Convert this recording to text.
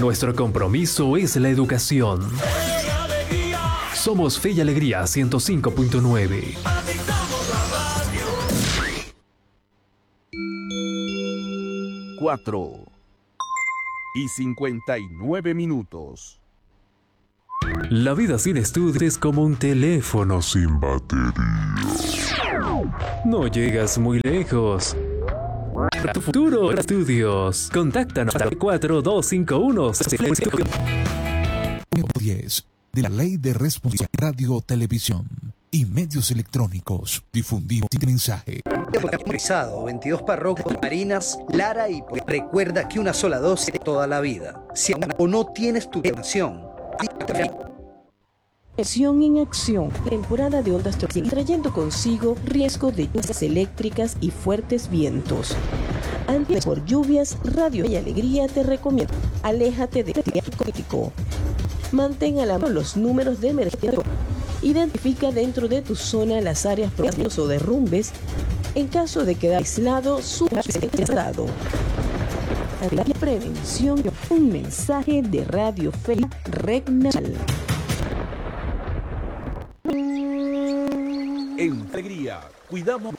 Nuestro compromiso es la educación. Somos Fe y Alegría 105.9. 4:59. La vida sin estudios es como un teléfono sin batería. No llegas muy lejos. Para tu futuro, estudios. Contáctanos al 4251 10 de la Ley de Responsabilidad Radio, Televisión y Medios Electrónicos. Difundimos este mensaje. 22 parroquias marinas, Lara y recuerda que una sola dosis es toda la vida. Si aún no tienes tu donación, Acción en acción, temporada de ondas trópicas, trayendo consigo riesgo de lluvias eléctricas y fuertes vientos. Antes por lluvias, Radio y Alegría te recomienda. Aléjate del crítico. Mantén a la mano los números de emergencia. Identifica dentro de tu zona las áreas probables o derrumbes. En caso de quedar aislado, subrayado. La prevención, un mensaje de Radio Fe Regional. En Alegría, cuidamos